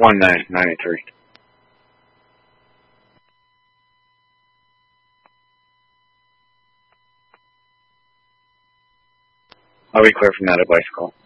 19983. I'll be clear from that at bicycle.